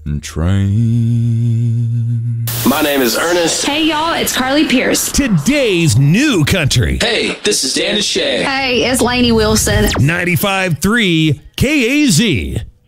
train. My name is Ernest. Hey, y'all, it's Carly Pierce. Today's new country. Hey, this is Dan Deshay. Hey, it's Lainey Wilson. 95.3 KAZ.